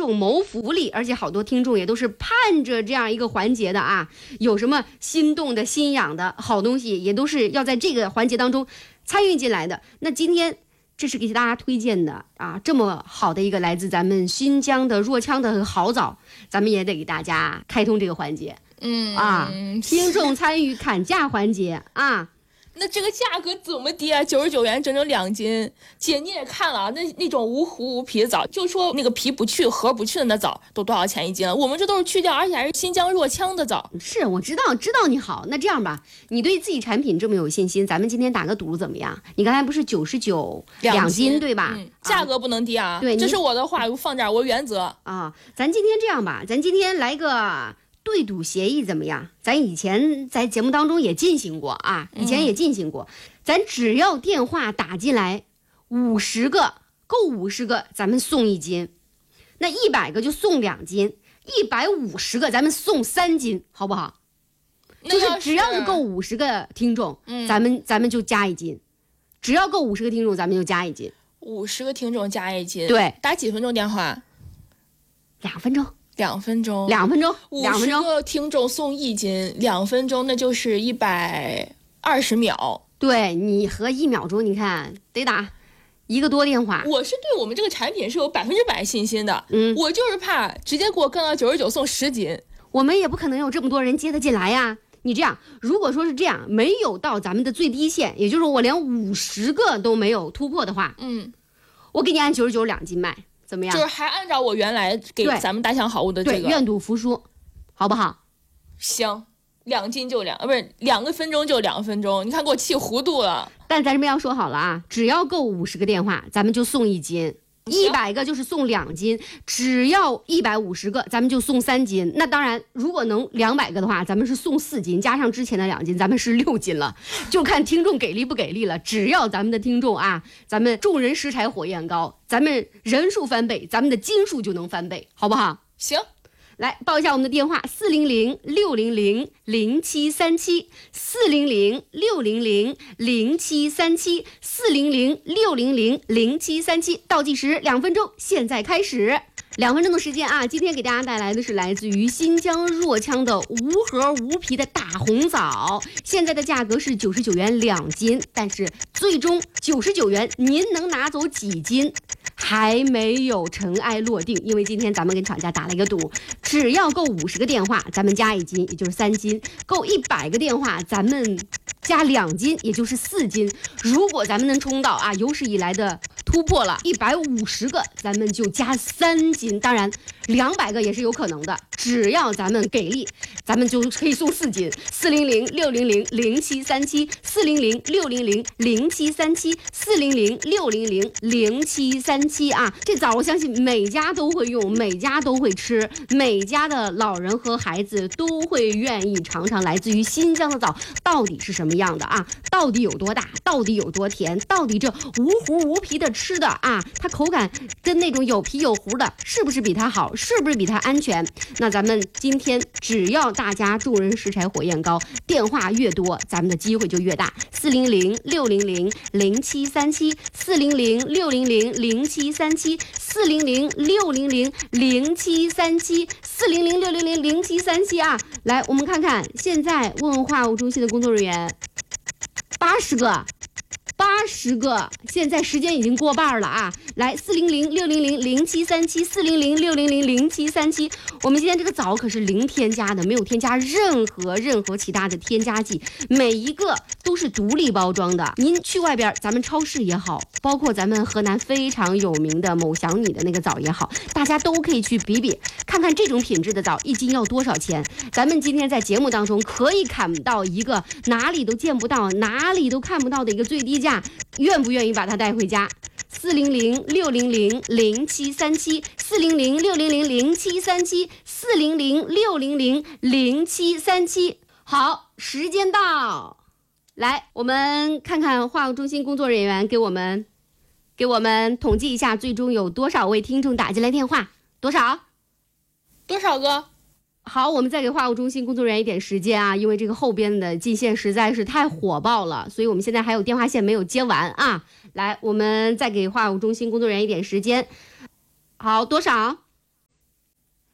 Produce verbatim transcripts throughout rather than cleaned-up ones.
众谋福利，而且好多听众也都是盼着这样一个环节的啊，有什么心动的心痒的好东西，也都是要在这个环节当中参与进来的。那今天这是给大家推荐的啊，这么好的一个来自咱们新疆的若羌的好枣，咱们也得给大家开通这个环节。 嗯啊，听众参与砍价环节啊。 那这个价格怎么低啊？九十九元整整两斤，姐你也看了啊，那那种无核无皮的枣，就说那个皮不去核不去的那枣都多少钱一斤了？我们这都是去掉，而且还是新疆若羌的枣。 是我知道，知道你好。那这样吧，你对自己产品这么有信心，咱们今天打个赌怎么样？你刚才不是九十九两斤对吧、 嗯？价格不能低啊。 对， 这是我的话，放这儿我原则啊。咱今天这样吧，咱今天来个对赌协议怎么样？咱以前在节目当中也进行过啊，以前也进行过。嗯、咱只要电话打进来五十个，够五十个，咱们送一斤；那一百个就送两斤，一百五十个咱们送三斤，好不好？就是只要是够五十个听众，嗯、咱们咱们就加一斤；只要够五十个听众，咱们就加一斤。 五十个听众加一斤， 对， 打几分钟电话？ 两分钟。 两分钟， 两分钟，两分钟， 五十个听众送一斤，两分钟那就是一百二十秒。 对，你和一秒钟，你看得打一个多电话。 我是对我们这个产品是有百分之百信心的， 嗯， 我就是怕直接给我干到九十九送十斤， 我们也不可能有这么多人接得进来呀。你这样，如果说是这样，没有到咱们的最低线，也就是我连五十个都没有突破的话， 嗯， 我给你按九十九两斤卖。怎么样？ 就是还按照我原来给咱们大象好物的这个， 对，愿赌服输，好不好？ 行，两斤就两，呃，不是两个分钟就两分钟，你看给我气糊涂了。 但咱这边要说好了啊，只要够五十个电话，咱们就送一斤。一百个就是送两斤，只要一百五十个，咱们就送三斤。那当然，如果能两百个的话，咱们是送四斤，加上之前的两斤，咱们是六斤了。就看听众给力不给力了。只要咱们的听众啊，咱们众人拾柴火焰高，咱们人数翻倍，咱们的斤数就能翻倍，好不好？ 行。 来报一下我们的电话：四零零六零零零七三七，四零零六零零零七三七，四零零六零零零七三七。倒计时两分钟，现在开始。两分钟的时间啊，今天给大家带来的是来自于新疆若羌的无核无皮的大红枣，现在的价格是九十九元两斤，但是最终九十九元您能拿走几斤？还没有尘埃落定，因为今天咱们跟厂家打了一个赌，只要够五十个电话，咱们加一斤，也就是三斤；够一百个电话，咱们加两斤，也就是四斤。如果咱们能冲到啊有史以来的突破了一百五十个，咱们就加三斤。当然，两百个也是有可能的，只要咱们给力，咱们就可以送四斤。四零零六零零零七三七，四零零六零零零七三七，四零零六零零零七三七啊！这枣我相信每家都会用，每家都会吃，每家的老人和孩子都会愿意尝尝来自于新疆的枣到底是什么样的啊？到底有多大？到底有多甜？到底这无核无皮的吃的啊，它口感跟那种有皮有核的，是不是比它好？是不是比它安全？那咱们今天只要大家众人拾柴火焰高，电话越多，咱们的机会就越大。四零零六零零零七三七，四零零六零零零七三七，四零零六零零零七三七，四零零六零零零七三七啊！来，我们看看现在问话务中心的工作人员，八十个。八十个，现在时间已经过半了啊！来，四零零六零零零七三七，四零零六零零零七三七。我们今天这个枣可是零添加的，没有添加任何任何其他的添加剂，每一个都是独立包装的。您去外边，咱们超市也好，包括咱们河南非常有名的某祥米的那个枣也好，大家都可以去比比，看看这种品质的枣一斤要多少钱。咱们今天在节目当中可以砍到一个哪里都见不到、哪里都看不到的一个最低价。愿不愿意把它带回家？四零零六零零零七三七，四零零六零零零七三七，四零零六零零零七三七。好，时间到，来，我们看看话务中心工作人员给我们给我们统计一下，最终有多少位听众打进来电话？多少？ 多少个？ 好，我们再给话务中心工作人员一点时间啊，因为这个后边的进线实在是太火爆了，所以我们现在还有电话线没有接完啊。来，我们再给话务中心工作人员一点时间。好，多少？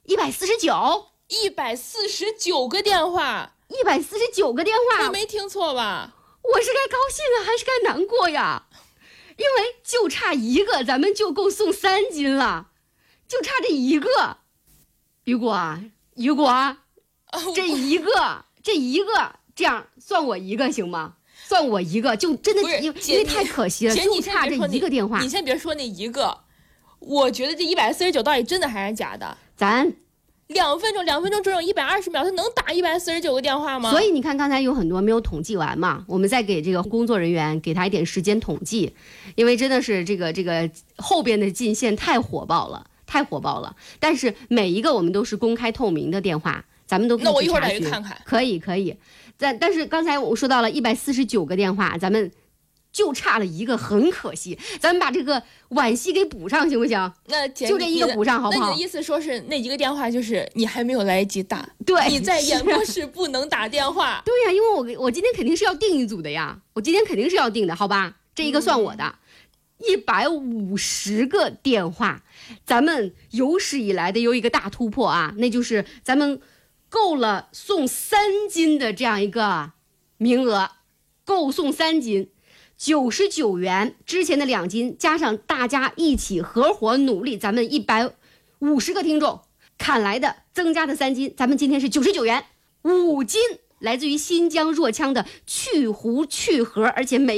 一百四十九， 一百四十九个电话， 一百四十九个电话， 我没听错吧？ 我是该高兴啊，还是该难过呀？因为就差一个，咱们就够送三斤了，就差这一个。雨果啊，雨果啊，这一个，这一个，这样算我一个行吗？算我一个，就真的因为因为太可惜了，就差这一个电话。 你先别说那一个，我觉得这一百四十九到底真的还是假的？ 咱两分钟，两分钟整整一百二十秒，他能打一百四十九个电话吗？ 所以你看，刚才有很多没有统计完嘛，我们再给这个工作人员给他一点时间统计，因为真的是这个这个后边的进线太火爆了，太火爆了。但是每一个我们都是公开透明的电话，咱们都可以去查询。 那我一会儿再去看看。 可以可以。但但是刚才我说到了一百四十九个电话，咱们就差了一个，很可惜。咱们把这个惋惜给补上，行不行？ 那姐就这一个补上，好不好？ 那你的意思说是那一个电话就是你还没有来得及打， 对， 你在演播室不能打电话。 对呀、啊，因为我我今天肯定是要定一组的呀，我今天肯定是要定的，好吧？这一个算我的。一百五十个电话，咱们有史以来的有一个大突破啊，那就是咱们够了送三斤的这样一个名额，够送三斤，九十九元，之前的两斤加上大家一起合伙努力，咱们一百五十个听众砍来的增加的三斤，咱们今天是九十九元，五斤来自于新疆若羌的去核去核，而且每